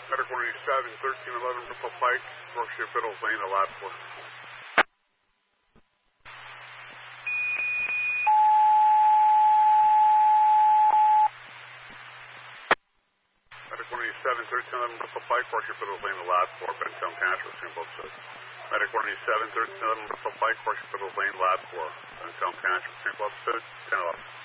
Medic 187, 1311 Bristol Pike, Yorkshire Biddles Lane, to lab 4. Medic 187, 1311 Bristol Pike, Yorkshire Biddles Lane, to lab 4, Bentown Cancer, between both sides. Medic 187, 1311 Bristol Pike, Yorkshire Biddles Lane, lab 4, Bentown Cancer, between both sides, 1011.